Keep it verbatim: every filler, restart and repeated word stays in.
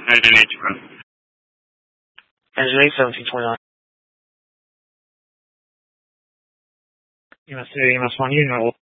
Engine eight bro. Engine eight, seventeen twenty-nine. U S two, U S one, unit.